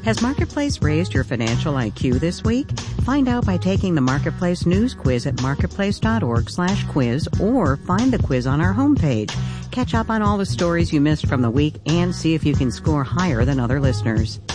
Has Marketplace raised your financial IQ this week? Find out by taking the Marketplace News Quiz at marketplace.org/quiz or find the quiz on our homepage. Catch up on all the stories you missed from the week and see if you can score higher than other listeners.